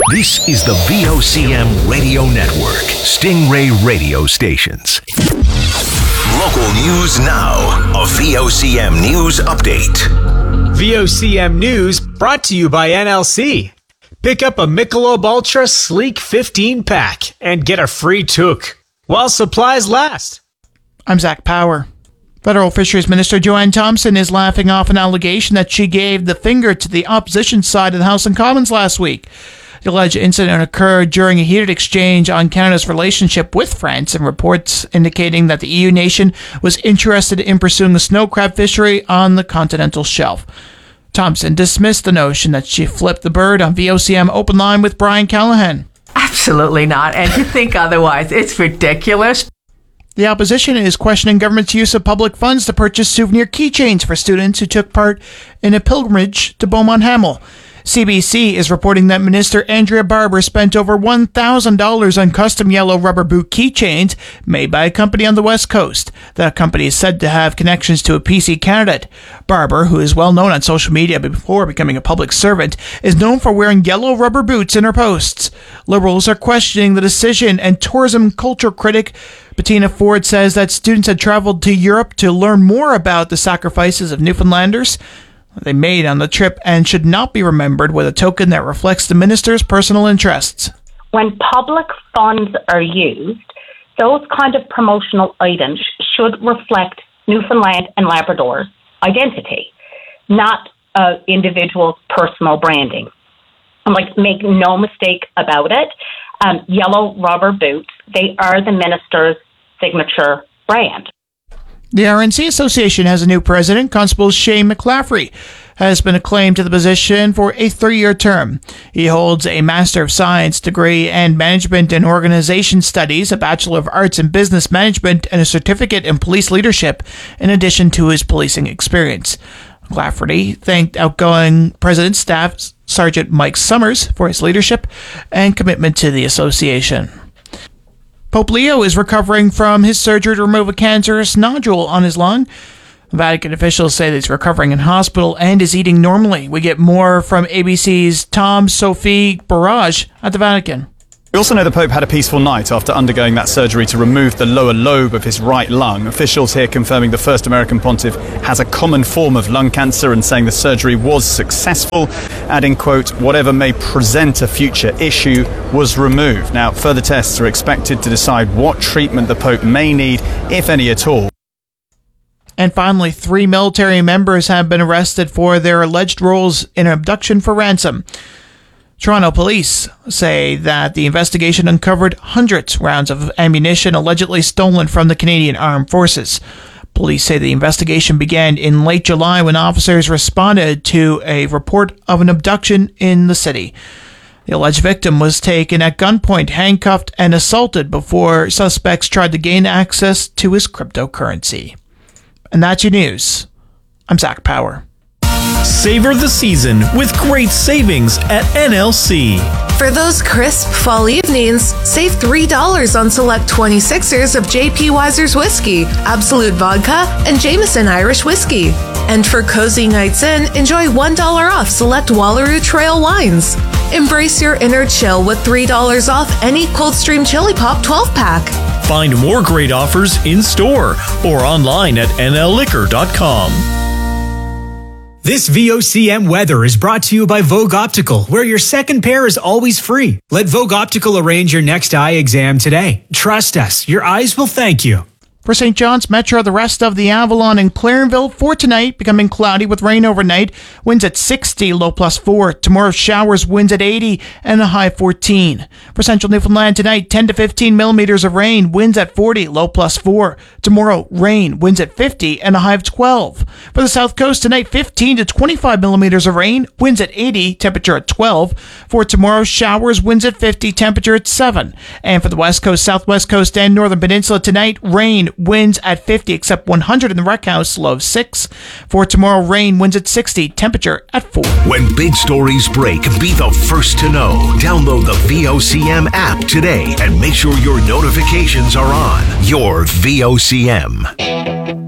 This is the VOCM Radio Network, Stingray radio stations. Local news now. A VOCM news update. VOCM news brought to you by NLC. Pick up a Michelob Ultra Sleek 15-pack and get a free toque while supplies last. I'm Zach Power. Federal Fisheries Minister Joanne Thompson is laughing off an allegation that she gave the finger to the opposition side of the House and Commons last week. The alleged incident occurred during a heated exchange on Canada's relationship with France, and reports indicating that the EU nation was interested in pursuing the snow crab fishery on the continental shelf. Thompson dismissed the notion that she flipped the bird on VOCM Open Line with Brian Callahan. Absolutely not. And to think otherwise, it's ridiculous. The opposition is questioning government's use of public funds to purchase souvenir keychains for students who took part in a pilgrimage to Beaumont Hamel. CBC is reporting that Minister Andrea Barber spent over $1,000 on custom yellow rubber boot keychains made by a company on the West Coast. The company is said to have connections to a PC candidate. Barber, who is well known on social media before becoming a public servant, is known for wearing yellow rubber boots in her posts. Liberals are questioning the decision, and tourism culture critic Bettina Ford says that students had traveled to Europe to learn more about the sacrifices of Newfoundlanders they made on the trip and should not be remembered with a token that reflects the minister's personal interests. When public funds are used, those kind of promotional items should reflect Newfoundland and Labrador's identity, not individuals' personal branding. And make no mistake about it, yellow rubber boots, they are the minister's signature brand. The RNC Association has a new president. Constable Shane McClaffery has been acclaimed to the position for a 3-year term. He holds a Master of Science degree in Management and Organization Studies, a Bachelor of Arts in Business Management, and a certificate in Police Leadership, in addition to his policing experience. McClaffery thanked outgoing President Staff Sergeant Mike Summers for his leadership and commitment to the association. Pope Leo is recovering from his surgery to remove a cancerous nodule on his lung. Vatican officials say that he's recovering in hospital and is eating normally. We get more from ABC's Tom Sophie Barrage at the Vatican. We also know the Pope had a peaceful night after undergoing that surgery to remove the lower lobe of his right lung. Officials here confirming the first American pontiff has a common form of lung cancer and saying the surgery was successful, adding, quote, whatever may present a future issue was removed. Now, further tests are expected to decide what treatment the Pope may need, if any at all. And finally, 3 military members have been arrested for their alleged roles in an abduction for ransom. Toronto police say that the investigation uncovered hundreds rounds of ammunition allegedly stolen from the Canadian Armed Forces. Police say the investigation began in late July when officers responded to a report of an abduction in the city. The alleged victim was taken at gunpoint, handcuffed, and assaulted before suspects tried to gain access to his cryptocurrency. And that's your news. I'm Zach Power. Savor the season with great savings at NLC. For those crisp fall evenings, save $3 on select 26ers of J.P. Weiser's whiskey, Absolute Vodka, and Jameson Irish whiskey. And for cozy nights in, enjoy $1 off select Wallaroo Trail wines. Embrace your inner chill with $3 off any Coldstream Chili Pop 12-pack. Find more great offers in store or online at nlliquor.com. This VOCM weather is brought to you by Vogue Optical, where your second pair is always free. Let Vogue Optical arrange your next eye exam today. Trust us, your eyes will thank you. For St. John's Metro, the rest of the Avalon and Clarenville for tonight, becoming cloudy with rain overnight. Winds at 60, low +4. Tomorrow, showers, winds at 80, and a high 14. For Central Newfoundland tonight, 10 to 15 millimeters of rain, winds at 40, low +4. Tomorrow, rain, winds at 50, and a high of 12. For the South Coast tonight, 15 to 25 millimeters of rain, winds at 80, temperature at 12. For tomorrow, showers, winds at 50, temperature at 7. And for the West Coast, Southwest Coast, and Northern Peninsula tonight, rain, winds at 50, except 100 in the Rec House, low of 6. For tomorrow, rain, winds at 60, temperature at 4. When big stories break, be the first to know. Download the VOCM app today and make sure your notifications are on. Your VOCM.